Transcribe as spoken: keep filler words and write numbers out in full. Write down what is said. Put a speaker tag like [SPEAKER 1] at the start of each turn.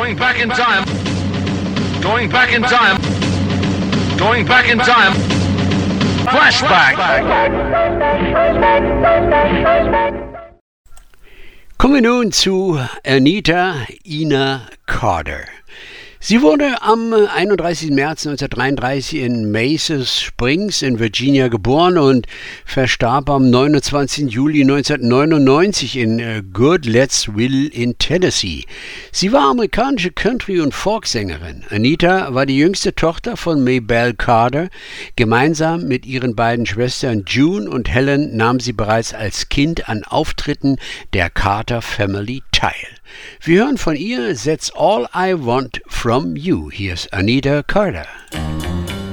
[SPEAKER 1] Going back in time. Going back in time. Going back in time. Flashback.
[SPEAKER 2] Kommen wir nun zu Anita Ina Carter. Sie wurde am einunddreißigsten März neunzehnhundertdreiunddreißig in Mesa Springs in Virginia geboren und verstarb am neunundzwanzigsten Juli neunzehnhundertneunundneunzig in Goodlettsville in Tennessee. Sie war amerikanische Country- und Folksängerin. Anita war die jüngste Tochter von Maybelle Carter. Gemeinsam mit ihren beiden Schwestern June und Helen nahm sie bereits als Kind an Auftritten der Carter Family teil. Wir hören von ihr That's All I Want From You. Here's Anita Carter.